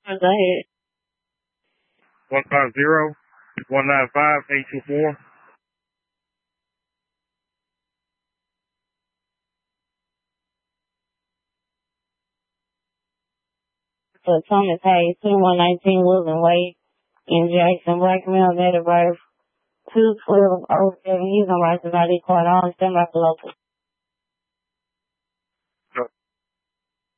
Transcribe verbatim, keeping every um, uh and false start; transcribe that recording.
Go ahead. one five zero, one nine five, eight two four. So Thomas Hayes, twenty-one nineteen Woodland Way in Jackson, black male, date of birth two twelve oh seven. He's on right to body court on, stand by for local.